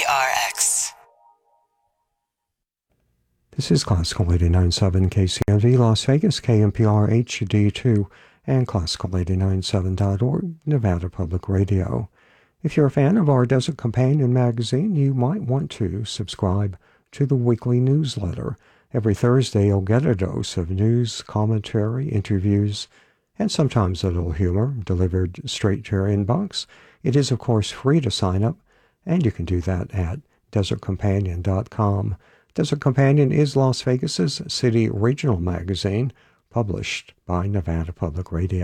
KPRX. This is Classical 89.7 KCMV Las Vegas, KMPR HD2, and Classical897.org, Nevada Public Radio. If you're a fan of our Desert Companion magazine, you might want to subscribe to the weekly newsletter. Every Thursday, you'll get a dose of news, commentary, interviews, and sometimes a little humor delivered straight to your inbox. It is, of course, free to sign up, and you can do that at desertcompanion.com. Desert Companion is Las Vegas's city regional magazine, published by Nevada Public Radio.